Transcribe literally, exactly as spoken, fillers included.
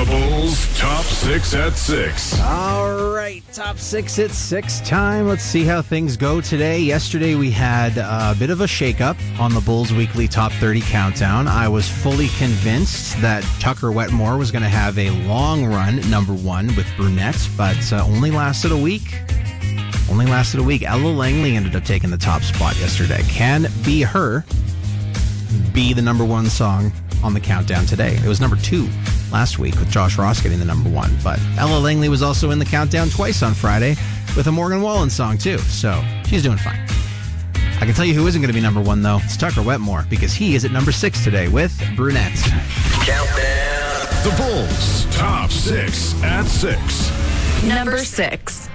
The Bulls Top Six at Six. All right, Top Six at Six time. Let's see how things go today. Yesterday we had a bit of a shakeup on the Bulls Weekly Top thirty Countdown. I was fully convinced that Tucker Wetmore was going to have a long run at number one with Brunette, but uh, only lasted a week. Only lasted a week. Ella Langley ended up taking the top spot yesterday. Can Be Her be the number one song on the countdown today? It was number two last week with Josh Ross getting the number one, but Ella Langley was also in the countdown twice on Friday with a Morgan Wallen song too, so she's doing fine. I can tell you who isn't going to be number one though. It's Tucker Wetmore, because he is at number six today with Brunette. Countdown. The Bulls Top Six at Six. Number six.